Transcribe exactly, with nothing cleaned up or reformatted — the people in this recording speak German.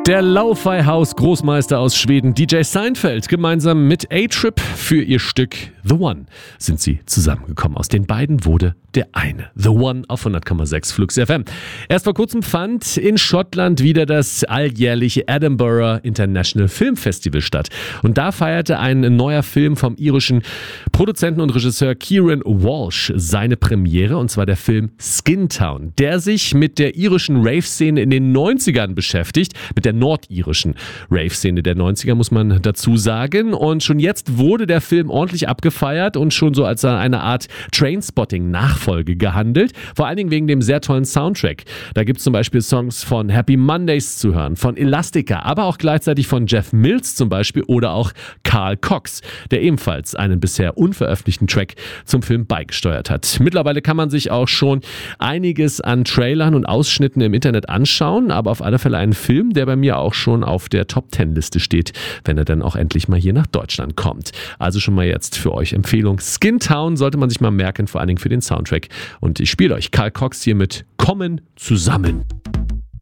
Der Lo-Fi-House-Großmeister aus Schweden, D J Seinfeld, gemeinsam mit A-Trip für ihr Stück The One sind sie zusammengekommen. Aus den beiden wurde der eine. The One auf hundert Komma sechs Flux F M. Erst vor kurzem fand in Schottland wieder das alljährliche Edinburgh International Film Festival statt. Und da feierte ein neuer Film vom irischen Produzenten und Regisseur Kieran Walsh seine Premiere, und zwar der Film Skin Town, der sich mit der irischen Rave-Szene in den neunzigern beschäftigt, mit der nordirischen Rave-Szene der neunziger, muss man dazu sagen. Und schon jetzt wurde der Film ordentlich abgefeiert und schon so als eine Art Trainspotting-Nachfolge gehandelt. Vor allen Dingen wegen dem sehr tollen Soundtrack. Da gibt es zum Beispiel Songs von Happy Mondays zu hören, von Elastica, aber auch gleichzeitig von Jeff Mills zum Beispiel oder auch Carl Cox, der ebenfalls einen bisher unveröffentlichten Track zum Film beigesteuert hat. Mittlerweile kann man sich auch schon einiges an Trailern und Ausschnitten im Internet anschauen, aber auf alle Fälle einen Film, der bei mir auch schon auf der Top Ten Liste steht, wenn er dann auch endlich mal hier nach Deutschland kommt. Also schon mal jetzt für euch Empfehlung. Skin Town sollte man sich mal merken, vor allen Dingen für den Soundtrack. Und ich spiele euch Carl Cox hier mit Kommen zusammen.